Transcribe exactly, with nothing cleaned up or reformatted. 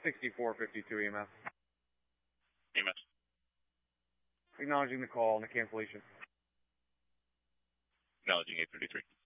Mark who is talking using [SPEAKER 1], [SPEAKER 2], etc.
[SPEAKER 1] sixty-four fifty-two E M S.
[SPEAKER 2] E M S.
[SPEAKER 1] Acknowledging the call and the cancellation.
[SPEAKER 2] Acknowledging eight thirty-three.